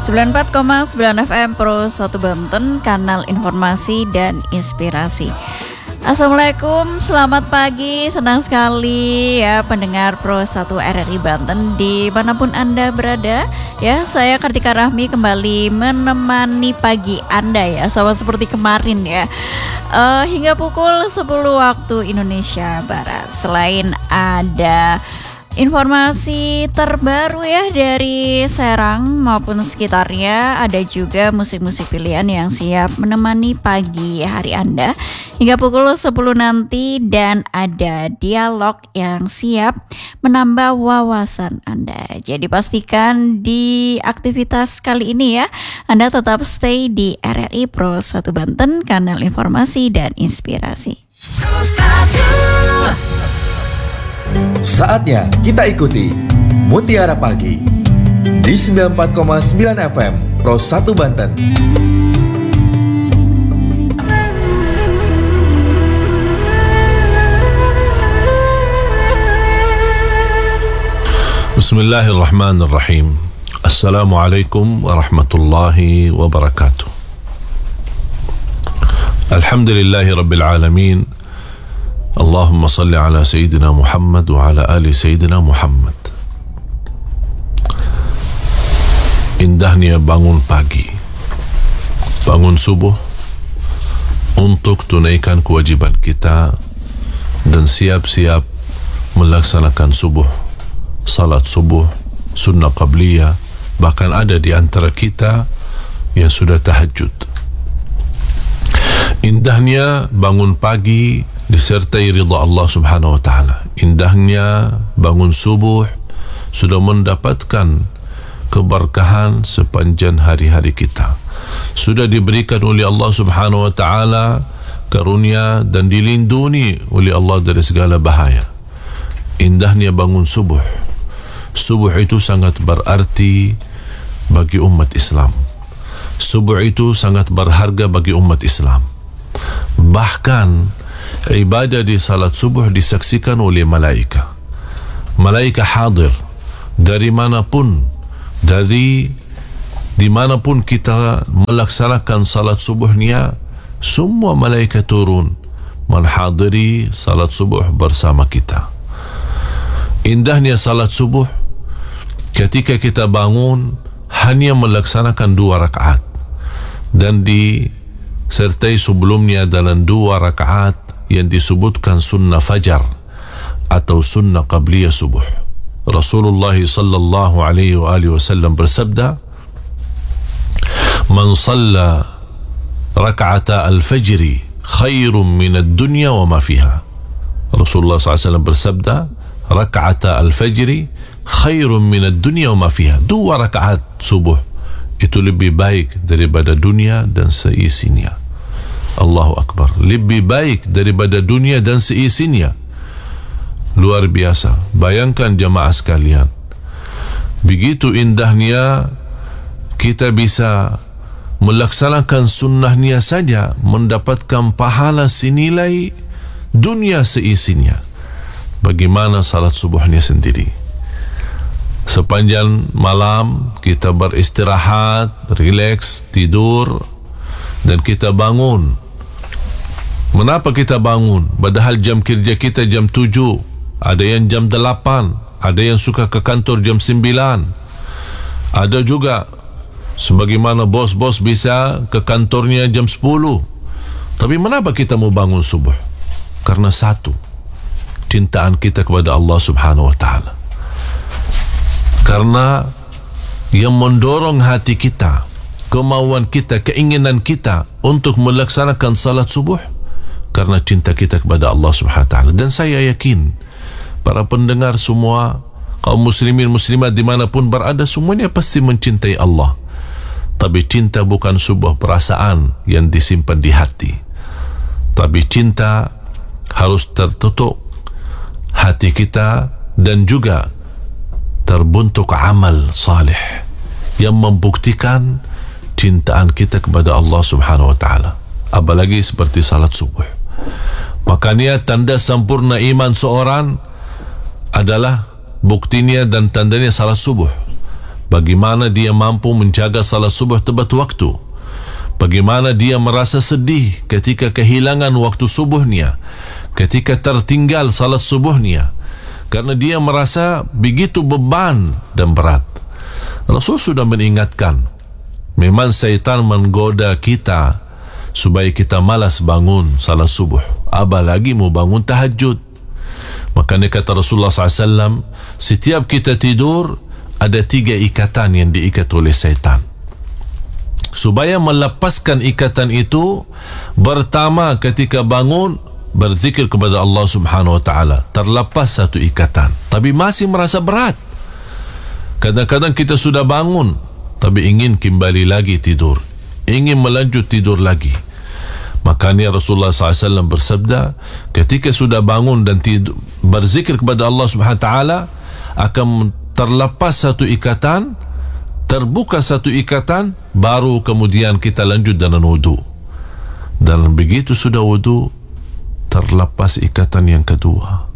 94,9 FM Pro 1 Banten, kanal informasi dan inspirasi. Assalamualaikum, selamat pagi, senang sekali ya pendengar Pro 1 RRI Banten dimanapun Anda berada. Ya, saya Kartika Rahmi kembali menemani pagi Anda ya, sama seperti kemarin ya, hingga pukul 10 waktu Indonesia Barat. Selain ada informasi terbaru ya dari Serang maupun sekitarnya, ada juga musik-musik pilihan yang siap menemani pagi hari Anda hingga pukul 10 nanti, dan ada dialog yang siap menambah wawasan Anda. Jadi pastikan di aktivitas kali ini ya, Anda tetap stay di RRI Pro 1 Banten, kanal informasi dan inspirasi. Saatnya kita ikuti Mutiara Pagi di 94,9 FM Pro 1 Banten. Bismillahirrahmanirrahim. Assalamualaikum warahmatullahi wabarakatuh. Alhamdulillahi rabbil alamin. Allahumma salli ala Sayyidina Muhammad wa ala ali Sayyidina Muhammad. Indahnya bangun pagi, bangun subuh untuk tunaikan kewajiban kita dan siap-siap melaksanakan subuh, salat subuh, sunnah qabliyah. Bahkan ada di antara kita yang sudah tahajud. Indahnya bangun pagi disertai ridha Allah subhanahu wa ta'ala. Indahnya bangun subuh sudah mendapatkan keberkahan sepanjang hari-hari kita. Sudah diberikan oleh Allah subhanahu wa ta'ala karunia dan dilindungi oleh Allah dari segala bahaya. Indahnya bangun subuh. Subuh itu sangat berarti bagi umat Islam. Subuh itu sangat berharga bagi umat Islam. Bahkan ibadah di salat subuh disaksikan oleh malaika. Malaika hadir dari manapun, dari dimanapun kita melaksanakan salat subuhnya, semua malaika turun menghadiri salat subuh bersama kita. Indahnya salat subuh ketika kita bangun hanya melaksanakan 2 rakaat, dan disertai sebelumnya dalam 2 rakaat yang disebutkan sunnah fajar atau sunnah qabliyah subuh. Rasulullah sallallahu alaihi wasallam bersabda, "Man shalla rak'ata al-fajr khairun min ad-dunya wa ma fiha." Rasulullah SAW bersabda, "Rak'ata al-fajr khairun min ad-dunya wa ma fiha." 2 rakaat subuh itu lebih baik daripada dunia dan seisinya. Allahu Akbar. Lebih baik daripada dunia dan seisinya. Luar biasa. Bayangkan jemaah sekalian, begitu indahnya kita bisa melaksanakan sunnahnya saja mendapatkan pahala senilai dunia seisinya. Bagaimana salat subuhnya sendiri? Sepanjang malam kita beristirahat, rileks, tidur, dan kita bangun. Menapa kita bangun? Padahal jam kerja kita jam 7, ada yang jam 8, ada yang suka ke kantor jam 9. Ada juga sebagaimana bos-bos bisa ke kantornya jam 10. Tapi menapa kita mau bangun subuh? Karena satu, cintaan kita kepada Allah subhanahu wa ta'ala. Karena yang mendorong hati kita, kemauan kita, keinginan kita untuk melaksanakan salat subuh karena cinta kita kepada Allah subhanahu wa ta'ala. Dan saya yakin para pendengar semua, kaum muslimin muslimat dimanapun berada, semuanya pasti mencintai Allah. Tapi cinta bukan sebuah perasaan yang disimpan di hati, tapi cinta harus tertutup hati kita dan juga terbentuk amal saleh yang membuktikan cintaan kita kepada Allah subhanahu wa ta'ala. Apalagi seperti salat subuh. Makanya tanda sempurna iman seorang adalah buktinya dan tandanya salat subuh. bagaimana dia mampu menjaga salat subuh tepat waktu, bagaimana dia merasa sedih ketika kehilangan waktu subuhnya, ketika tertinggal salat subuhnya, karena dia merasa begitu beban dan berat. Rasul sudah mengingatkan, memang syaitan menggoda kita supaya kita malas bangun salat subuh, apalagi mau bangun tahajud. Makanya kata Rasulullah SAW, setiap kita tidur ada 3 ikatan yang diikat oleh syaitan. Supaya melepaskan ikatan itu, pertama ketika bangun berzikir kepada Allah Subhanahu wa taala, terlepas satu ikatan, tapi masih merasa berat. Kadang-kadang kita sudah bangun tapi ingin kembali lagi tidur, ingin melanjut tidur lagi. Makanya Rasulullah SAW bersabda, ketika sudah bangun dan tidur, berzikir kepada Allah Subhanahu wa taala, akan terlepas satu ikatan, terbuka satu ikatan, baru kemudian kita lanjut dengan wudu. Dan begitu sudah wudu, terlepas ikatan yang kedua.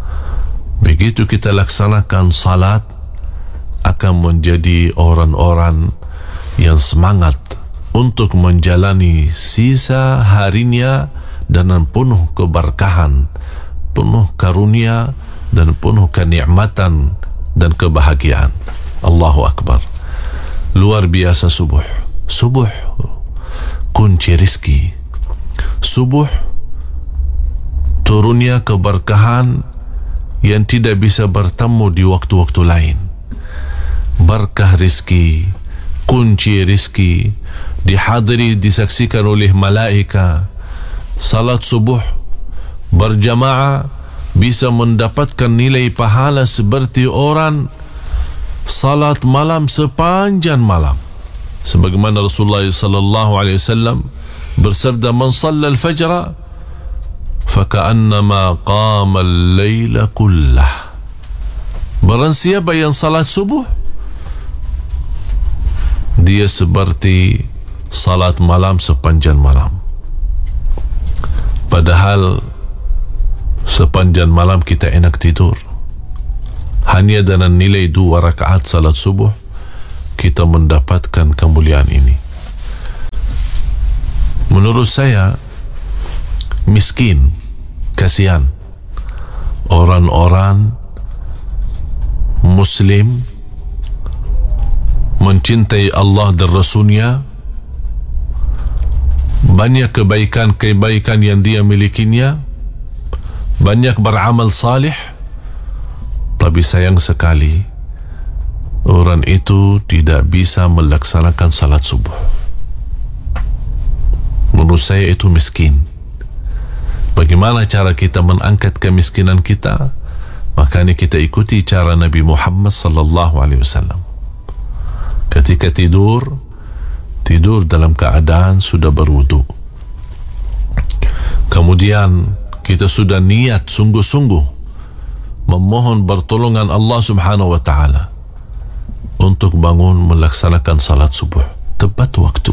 Begitu kita laksanakan salat, akan menjadi orang-orang yang semangat untuk menjalani sisa harinya dengan penuh keberkahan, penuh karunia, dan penuh kenikmatan dan kebahagiaan. Allahu Akbar. Luar biasa subuh. Subuh kunci rizki. Subuh turunnya keberkahan yang tidak bisa bertemu di waktu-waktu lain. Berkah rizki, kunci rizki, dihadiri, disaksikan oleh malaika. Salat subuh berjamaah bisa mendapatkan nilai pahala seperti orang salat malam sepanjang malam. Sebagaimana Rasulullah sallallahu alaihi wasallam bersabda, man shalla al-fajr faka'annama qama al-laila kullah. Barang siapa yang salat subuh, dia seperti salat malam sepanjang malam. Padahal sepanjang malam kita enak tidur. Hanya dengan nilai 2 rakaat salat subuh kita mendapatkan kemuliaan ini. Menurut saya miskin, kasihan orang-orang Muslim mencintai Allah dan Rasulnya, banyak kebaikan-kebaikan yang dia milikinya, banyak beramal salih, tapi sayang sekali orang itu tidak bisa melaksanakan salat subuh. Menurut saya itu miskin. Bagaimana cara kita mengangkat kemiskinan kita? Makanya kita ikuti cara Nabi Muhammad sallallahu alaihi wasallam. Ketika tidur dalam keadaan sudah berwudu. Kemudian kita sudah niat sungguh-sungguh memohon pertolongan Allah Subhanahu wa taala untuk bangun melaksanakan salat subuh tepat waktu.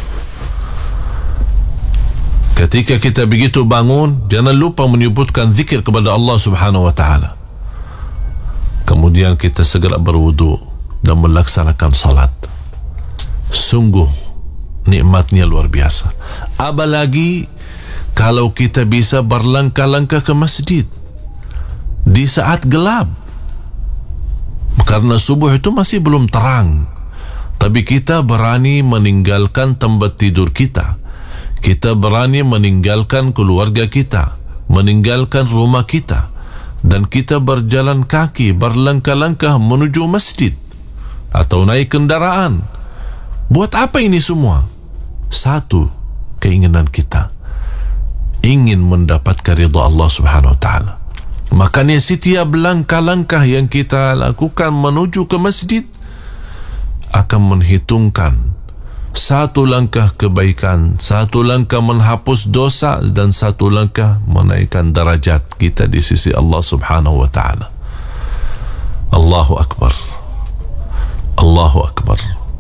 Ketika kita begitu bangun, jangan lupa menyebutkan zikir kepada Allah Subhanahu wa taala. Kemudian kita segera berwudu dan melaksanakan salat. Sungguh nikmatnya luar biasa. Apalagi kalau kita bisa berlangkah-langkah ke masjid di saat gelap, karena subuh itu masih belum terang, tapi kita berani meninggalkan tempat tidur kita, kita berani meninggalkan keluarga kita, meninggalkan rumah kita, dan kita berjalan kaki, berlangkah-langkah menuju masjid atau naik kendaraan. Buat apa ini semua? Satu keinginan kita, ingin mendapatkan ridha Allah Subhanahu wa taala. Makanya setiap langkah-langkah yang kita lakukan menuju ke masjid akan menghitungkan satu langkah kebaikan, satu langkah menghapus dosa, dan satu langkah menaikkan darajat kita di sisi Allah Subhanahu wa taala. Allahu Akbar. Allahu Akbar.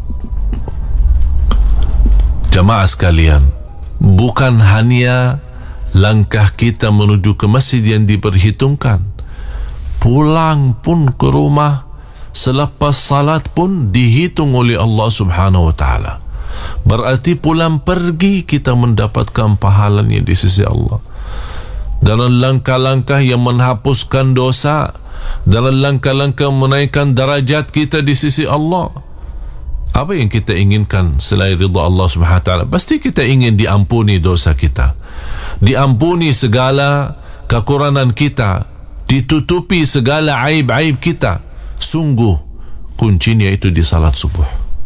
Jamaah sekalian, bukan hanya langkah kita menuju ke masjid yang diperhitungkan, pulang pun ke rumah selepas salat pun dihitung oleh Allah Subhanahu wa ta'ala. Berarti pulang pergi kita mendapatkan pahalanya di sisi Allah. Dalam langkah-langkah yang menghapuskan dosa, dalam langkah-langkah menaikkan darajat kita di sisi Allah. Apa yang kita inginkan selain ridha Allah Subhanahu wa ta'ala? Pasti kita ingin diampuni dosa kita, diampuni segala kekurangan kita, ditutupi segala aib-aib kita. Sungguh kuncinya itu di salat subuh.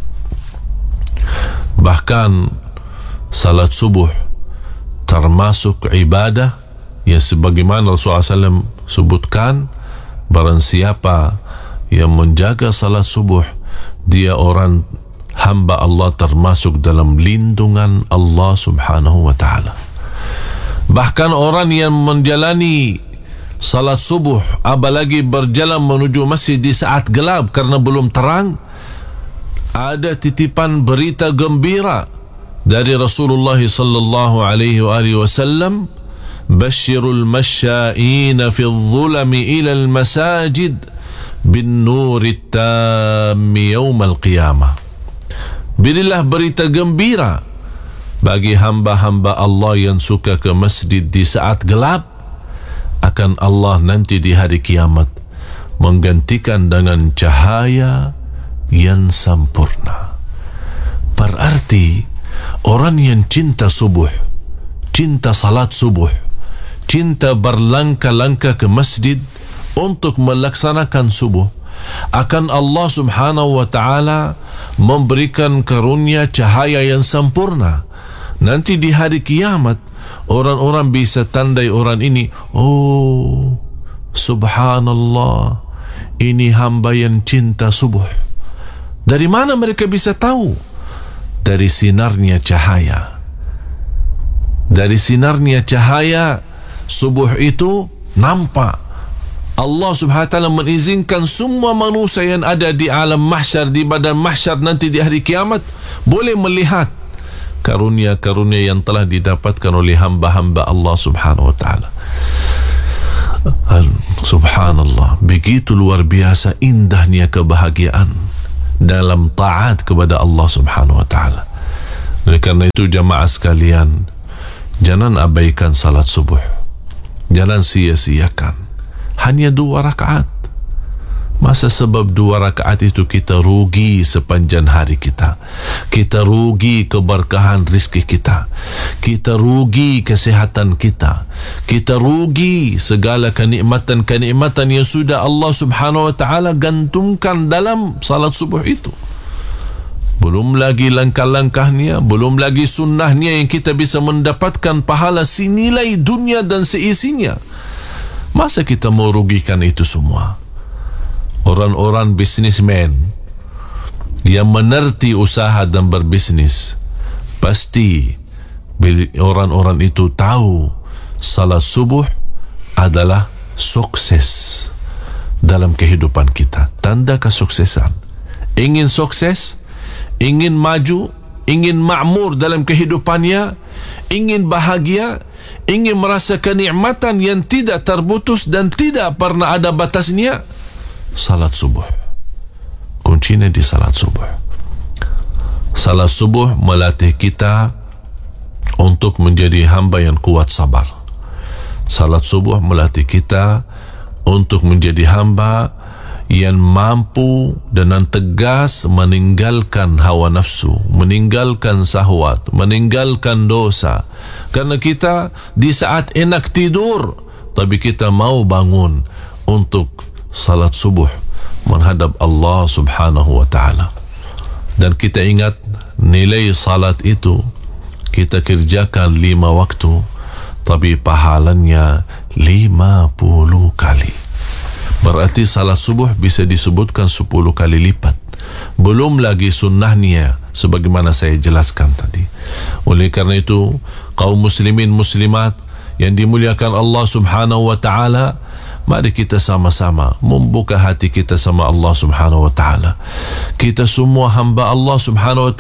Bahkan salat subuh termasuk ibadah yang sebagaimana Rasulullah SAW sebutkan, barang siapa yang menjaga salat subuh, dia orang hamba Allah termasuk dalam lindungan Allah Subhanahu wa ta'ala. Bahkan orang yang menjalani salat subuh, apalagi berjalan menuju masjid di saat gelap karena belum terang, ada titipan berita gembira dari Rasulullah sallallahu alaihi wasallam, basyirul masya'ina fi adh-dhulami ila al-masajid bin nurit tammi yawmal qiyamah. Berilah berita gembira bagi hamba-hamba Allah yang suka ke masjid di saat gelap, akan Allah nanti di hari kiamat menggantikan dengan cahaya yang sempurna. Berarti orang yang cinta subuh, cinta salat subuh, cinta berlangkah-langkah ke masjid untuk melaksanakan subuh, akan Allah Subhanahu wa ta'ala memberikan karunia cahaya yang sempurna. Nanti di hari kiamat orang-orang bisa tandai orang ini, oh subhanallah, ini hamba yang cinta subuh. Dari mana mereka bisa tahu? Dari sinarnya cahaya. Dari sinarnya cahaya subuh itu nampak. Allah Subhanahu wa ta'ala mengizinkan semua manusia yang ada di alam mahsyar, di badan mahsyar nanti di hari kiamat, boleh melihat karunia-karunia yang telah didapatkan oleh hamba-hamba Allah Subhanahu wa ta'ala. Subhanallah, begitu luar biasa indahnya kebahagiaan dalam taat kepada Allah Subhanahu wa ta'ala. Oleh karena itu jamaah sekalian, jangan abaikan salat subuh, jangan sia-siakan. Hanya 2 rakaat. Masa sebab 2 rakaat itu kita rugi sepanjang hari kita. Kita rugi keberkahan rizki kita. Kita rugi kesehatan kita. Kita rugi segala kenikmatan-kenikmatan yang sudah Allah Subhanahu wa ta'ala gantungkan dalam salat subuh itu. Belum lagi langkah-langkahnya, belum lagi sunnahnya yang kita bisa mendapatkan pahala senilai dunia dan seisinya. Masa kita mau rugikan itu semua? Orang-orang bisnismen yang menerti usaha dan berbisnis, pasti orang-orang itu tahu salat subuh adalah sukses dalam kehidupan kita, tanda kesuksesan. Ingin sukses, ingin maju, ingin makmur dalam kehidupannya, ingin bahagia, ingin merasa kenikmatan yang tidak terputus dan tidak pernah ada batasnya, salat subuh. Kuncinya di salat subuh. Salat subuh melatih kita untuk menjadi hamba yang kuat sabar. Salat subuh melatih kita untuk menjadi hamba yang mampu dengan tegas meninggalkan hawa nafsu, meninggalkan syahwat, meninggalkan dosa. Karena kita di saat enak tidur, tapi kita mau bangun untuk salat subuh menghadap Allah Subhanahu wa ta'ala. Dan kita ingat nilai salat itu kita kerjakan 5 waktu, tapi pahalanya 50 kali. Berarti salat subuh bisa disebutkan 10 kali lipat. Belum lagi sunnahnya sebagaimana saya jelaskan tadi. Oleh karena itu, kaum muslimin muslimat yang dimuliakan Allah Subhanahu wa ta'ala, mari kita sama-sama membuka hati kita sama Allah Subhanahu wa ta'ala. Kita semua hamba Allah Subhanahu wa ta'ala.